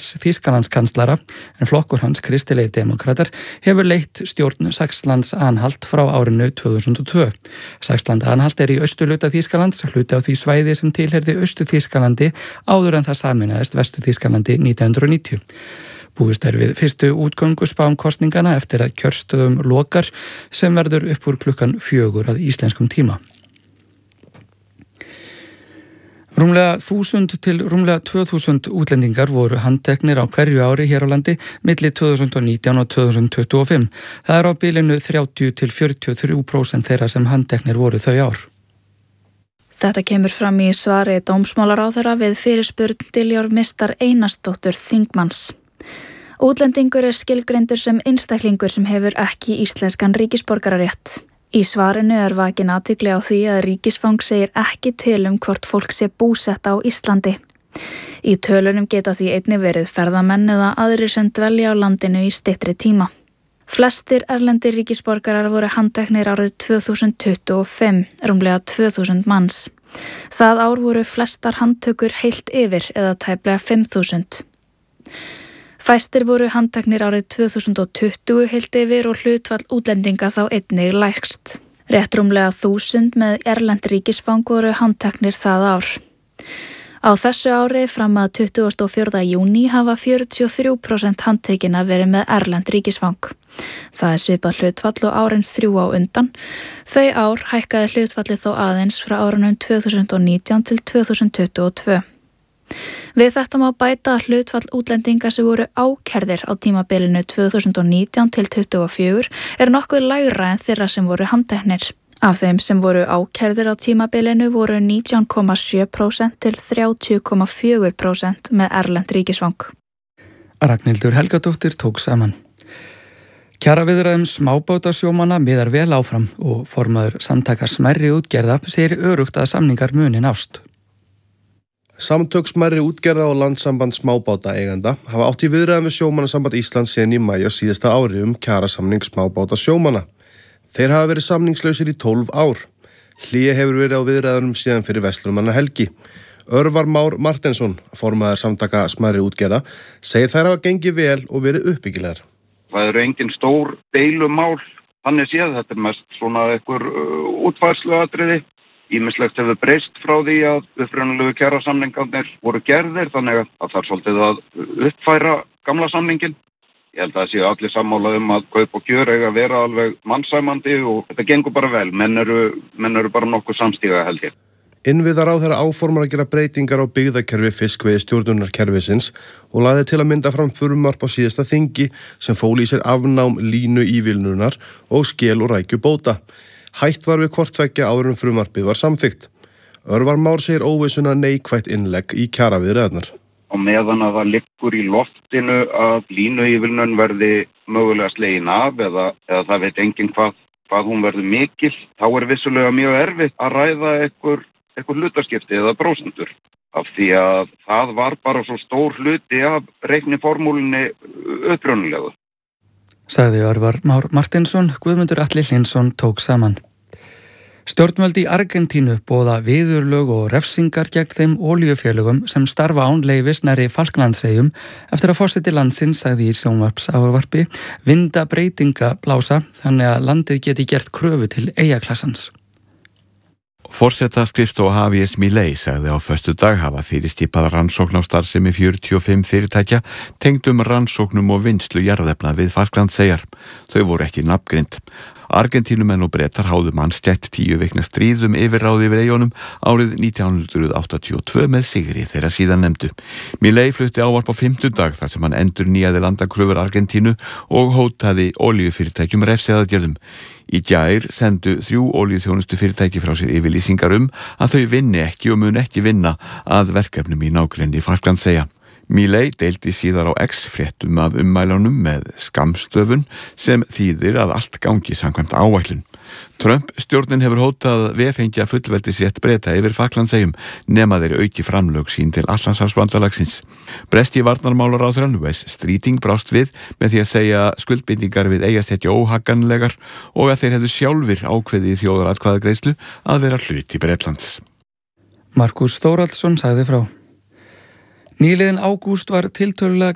Olafs Þýskalandskanslara, en flokkur hans, Kristilegir demókratar, hefur leitt stjórn Saxlands-Anhalt frá árinu 2002. Saxland-Anhalt í austurhluta Þýskalands, hluti á því svæði sem tilheyrði Austur-Þýskalandi áður en það sameinaðist Vestur-Þýskalandi 1990. Búist við fyrstu útgöngusspám kosningana eftir að kjörstöðum lokar sem verður upp úr klukkan 4 að íslenskum tíma. Rúmlega 1000 til rúmlega 2000 útlendingar voru handteknir á hverju ári hér á landi milli 2019 og 2025. Það á bilinu 30 til 43% þeirra sem handteknir voru þau ár. Þetta kemur fram í svari dómsmálaráðherra við fyrirspurn Diljár Mistar Einarsdóttur þingmanns. Útlendingur skilgreindur sem einstaklingur sem hefur ekki íslenskan ríkisborgararétt. Í svarinu vakin athygli á því að ríkisfang segir ekki til hvort fólk sé búsett á Íslandi. Í tölunum geta því einnig verið ferðamenn eða aðrir sem dvelja á landinu í styttri tíma. Flestir erlendir ríkisborgarar voru handteknir árið 2025, rúmlega 2000 manns. Það ár voru flestar handtökur heilt yfir eða tæplega 5000. Fæstir voru handteknir árið 2020 heilt yfir og hlutfall útlendinga þá einnig lægst. Rétt rúmlega 1000 með erlend ríkisfang voru handteknir það ár. Á þessu ári fram að 24. júní hafa 43% handtekinna verið með erlend ríkisfang. Það svipað hlutfall og árin 3 á undan. Þau ár hækkaði hlutfallið þó aðeins frá árunum 2019 til 2022. Við þetta má bæta hlutfall útlendinga sem voru ákærðir á tímabilinu 2019 til 2024 nokkuð lægra en þeirra sem voru handteknir. Af þeim sem voru ákærðir á tímabilinu voru 19,7% til 30,4% með erlend ríkisfang. Ragnhildur Helgadóttir tók saman. Kjaraviðræðum smábátasjómanna miðar vel áfram og formaður samtaka smærri útgerða segir örugt að samningar muni nást. Samtök smærri útgerða og landssamband smábátaeigenda hafa átt í viðræðum við Sjómannasamband Íslands síðan í maí á síðasta ári kjarasamning smábátasjómanna. Þeir hafa verið samningslausir í 12 ár. Hlé hefur verið á viðræðunum síðan fyrir verslunarmannahelgi. Örvar Már Marteinsson, formaður samtaka smærri útgerða, segir þær hafa gengið vel og verið uppbyggilegar. Það eru engin stór deilumál, þannig séð þetta mest svona einhver útfærsluatriði. Ýmislegt hefur breyst frá því að upprunalegu kjarasamningarnir voru gerðir, þannig að það svolítið að uppfæra gamla samningin. Ég held að það séu allir sammála að kaup og kjör eiga að vera alveg mannsæmandi og þetta gengur bara vel. Menn eru bara nokkuð samstíga held ég. Innviðaráðherra áformar að gera breytingar á byggðakerfi fiskveiðistjórnunarkerfisins og lagði til að mynda fram frumvarp á síðasta þingi sem fól í sér afnám línu ívilnunar og skel- og rækjubóta. Hætt var við hvort tveggja áður en frumvarpið var samþykkt. Örvar Már segir óvissuna neikvætt innlegg í kjaraviðræðurnar. Og meðan að það liggur í loftinu að línuívilnun verði mögulega slegin af eða það veit enginn hvað hún verður mikil, þá vissulega mjög erfitt að ræða einhver hlutaskipti eða prósentur. Af því að það var bara svo stór hluti af reikniformúlunni upprunalegu. Sagði Örvar Már Marteinsson, Guðmundur Atli Hlynsson tók saman. Stjórnvöld í Argentínu boða viðurlög og refsingar gegn þeim olíufélögum sem starfa án leyfis nærri Falklandseyjum eftir að forseti landsins sagði í sjónvarpsávarpi vinda breytinga blása þannig að landið geti gert kröfu til eyjaklassans. Forsetaskrifstofa Javier Milei sagði á föstudag hafa fyrirskipað rannsókn á starfsemi 45 fyrirtækja tengdum rannsóknum og vinnslu jarðefna við Falklandseyjar. Þau voru ekki nafngreind. Argentínumenn og Bretar háðu mannskætt 10 vikna stríðum yfirráði yfir eyjunum árið 1982 með sigri þeirra síðan nefndu. Milei flutti ávarp á 5. dag þar sem hann endurnýjaði landakröfur Argentínu og hótaði olíufyrirtækjum refsiaðgerðum. Í gær sendu 3 olíuþjónustu fyrirtæki frá sér yfirlýsingar að þau vinni ekki og mun ekki vinna að verkefnum í nágrenni Falklandseyja. Milei deildi síðar á X-fréttum af ummælunum með skammstöfun sem þýðir að allt gangi samkvæmt áætlun. Trump stjórnin hefur hótað vefengja fullveldisrétt Breta yfir Falklandseyjum nema þeir auki framlög sín til Atlantshafsbandalagsins. Breski varnarmálaráðherrann Wes Streeting brást við með því að segja skuldbindingar við eyjastætti óhagganlegar og að þeir hefðu sjálfir ákveðið þjóðaratkvæðagreiðslu að vera hluti Bretlands. Markus Þórhallsson sagði frá. Nýliðin ágúst var tiltölulega